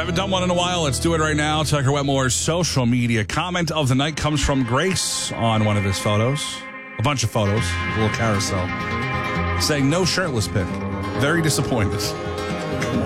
Haven't done one in a while. Let's do it right now. Tucker Wetmore's social media comment of the night comes from Grace on one of his photos. A bunch of photos. A little carousel. Saying no shirtless pic. Very disappointed.